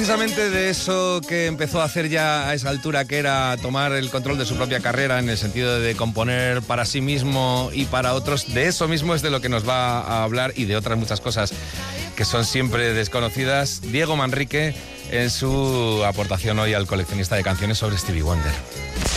Precisamente de eso que empezó a hacer ya a esa altura, que era tomar el control de su propia carrera en el sentido de componer para sí mismo y para otros, de eso mismo es de lo que nos va a hablar y de otras muchas cosas que son siempre desconocidas, Diego Manrique, en su aportación hoy al coleccionista de canciones sobre Stevie Wonder.